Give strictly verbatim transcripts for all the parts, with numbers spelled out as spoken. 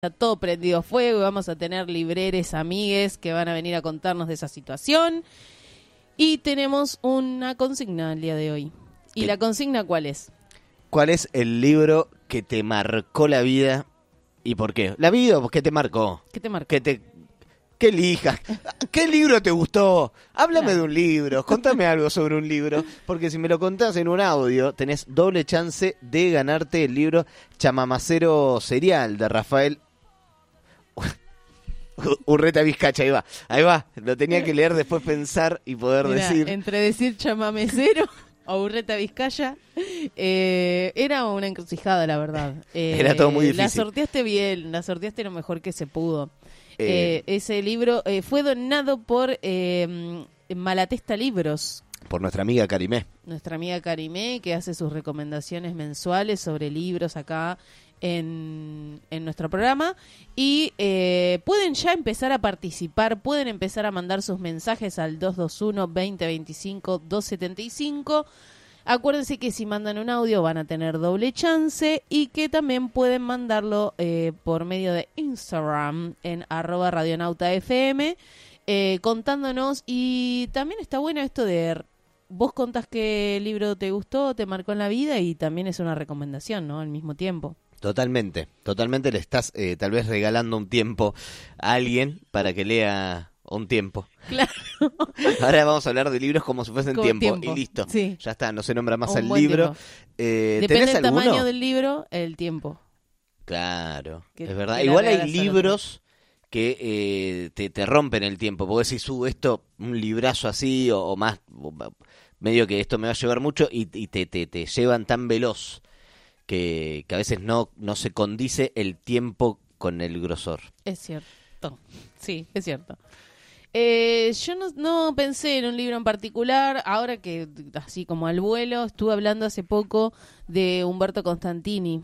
Está todo prendido a fuego y vamos a tener libreres amigues que van a venir a contarnos de esa situación. Y tenemos una consigna el día de hoy. ¿Y ¿Qué? la consigna cuál es? ¿Cuál es el libro que te marcó la vida y por qué? ¿La vida o qué te marcó? ¿Qué te marcó? ¿Qué te qué elijas? ¿Qué libro te gustó? Háblame Claro. de un libro, contame algo sobre un libro, porque si me lo contás en un audio, tenés doble chance de ganarte el libro Chamamacero Serial de Rafael Urreta Vizcacha. Ahí va, ahí va. Lo tenía que leer, después pensar y poder Mirá, decir. entre decir chamamecero o Urreta Vizcaya, eh, era una encrucijada, la verdad. Eh, Era todo muy La difícil. sorteaste bien, la sorteaste lo mejor que se pudo. Eh, Eh, ese libro eh, fue donado por eh, Malatesta Libros, por nuestra amiga Karimé. nuestra amiga Karimé, que hace sus recomendaciones mensuales sobre libros acá en, en nuestro programa. Y eh, pueden ya empezar a participar, pueden empezar a mandar sus mensajes al dos dos uno, veinte veinticinco, doscientos setenta y cinco. Acuérdense que si mandan un audio van a tener doble chance y que también pueden mandarlo eh, por medio de Instagram en arroba radionautafm eh, contándonos. Y también está bueno esto de vos contás qué libro te gustó, te marcó en la vida y también es una recomendación, ¿no? Al mismo tiempo. Totalmente, totalmente le estás eh, tal vez regalando un tiempo a alguien para que lea un tiempo. Claro. Ahora vamos a hablar de libros como si fuesen Como tiempo, tiempo, y listo. sí. Ya está, no se nombra más Un al buen libro. tiempo. Eh, Depende ¿Tenés del alguno? tamaño del libro, el tiempo. Claro, Que- es verdad. que la Igual hay regalas al libros que eh, te, te rompen el tiempo, porque decís, uh, esto, un librazo así, o, o más, o, medio que esto me va a llevar mucho, y, y te, te, te llevan tan veloz que, que a veces no, no se condice el tiempo con el grosor. Es cierto, sí, es cierto. Eh, yo no, no pensé en un libro en particular, ahora que así como al vuelo, estuve hablando hace poco de Umberto Constantini,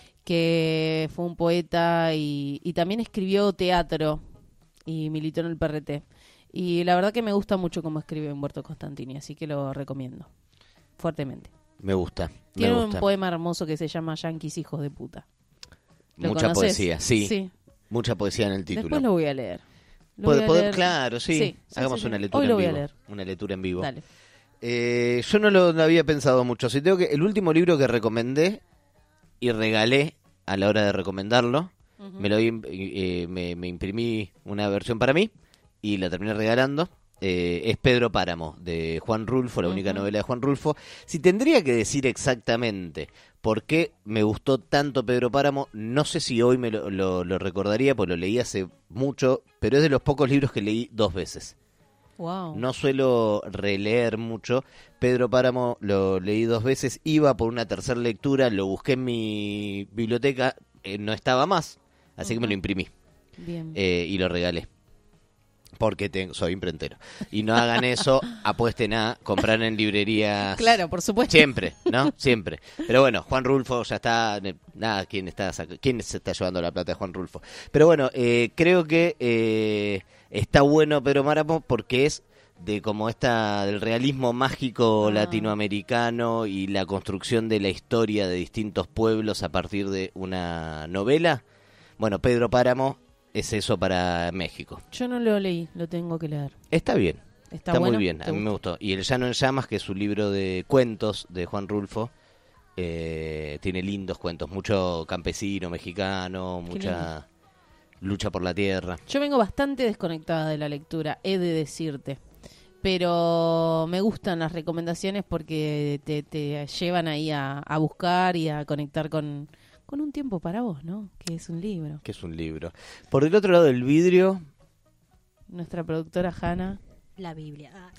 que fue un poeta y, y también escribió teatro y militó en el P R T. Y la verdad que me gusta mucho cómo escribe Umberto Constantini, así que lo recomiendo fuertemente. Me gusta, me Tiene gusta. un poema hermoso que se llama Yanquis hijos de puta. ¿Lo Mucha conoces? poesía, sí, Sí. mucha poesía en el título. Después lo voy a leer. Lo Puede- voy a poder- leer. Claro, sí. Sí, sí, Hagamos sí, sí. una lectura Hoy lo en voy a vivo. leer. Una lectura en vivo. Dale. Eh, yo no lo no había pensado mucho. Si tengo que, el último libro que recomendé y regalé a la hora de recomendarlo, Ujú. me lo im- eh, me, me imprimí una versión para mí y la terminé regalando. Eh, es Pedro Páramo, de Juan Rulfo, la única Ujú. novela de Juan Rulfo. Si tendría que decir exactamente por qué me gustó tanto Pedro Páramo, no sé si hoy me lo, lo, lo recordaría, pues lo leí hace mucho, pero es de los pocos libros que leí dos veces. Wow. No suelo releer mucho. Pedro Páramo lo leí dos veces, iba por una tercera lectura, lo busqué en mi biblioteca, eh, no estaba más, así que me lo imprimí Bien. eh, y lo regalé. Porque tengo, soy imprentero. Y no hagan eso, apuesten a comprar en librerías. Claro, por supuesto. Siempre, ¿no? Siempre. Pero bueno, Juan Rulfo ya está. Nada, ¿quién está sac- quién se está llevando la plata de Juan Rulfo? Pero bueno, eh, creo que eh, está bueno Pedro Páramo porque es de como esta del realismo mágico Ah. latinoamericano y la construcción de la historia de distintos pueblos a partir de una novela. Bueno, Pedro Páramo es eso para México. Yo no lo leí, lo tengo que leer. Está bien. Está, Está bueno. muy bien, ¿Te a mí me gusta? gustó. Y El Llano en Llamas, que es un libro de cuentos de Juan Rulfo, eh, tiene lindos cuentos, mucho campesino mexicano, Qué mucha lucha por la tierra. Yo vengo bastante desconectada de la lectura, he de decirte. Pero me gustan las recomendaciones porque te, te llevan ahí a, a buscar y a conectar con, con un tiempo para vos, ¿no? Que es un libro. Que es un libro. Por el otro lado del vidrio, Nuestra productora Hanna. La Biblia. Ah,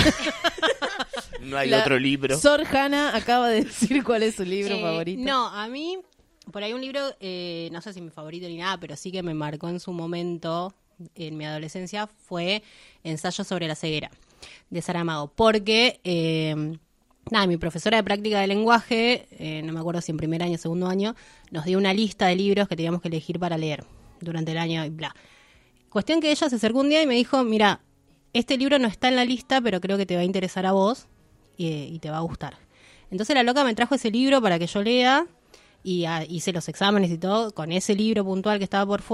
no. no hay La- otro libro. Sor Hanna acaba de decir cuál es su libro Eh, favorito. No, a mí, por ahí un libro, eh, no sé si mi favorito ni nada, pero sí que me marcó en su momento, en mi adolescencia, fue Ensayo sobre la ceguera, de Saramago. Porque, eh, nada, mi profesora de práctica de lenguaje, eh, no me acuerdo si en primer año o segundo año, nos dio una lista de libros que teníamos que elegir para leer durante el año y bla. Cuestión que ella se acercó un día y me dijo, mira, este libro no está en la lista, pero creo que te va a interesar a vos y, y te va a gustar. Entonces la loca me trajo ese libro para que yo lea y a, hice los exámenes y todo con ese libro puntual que estaba por fuera.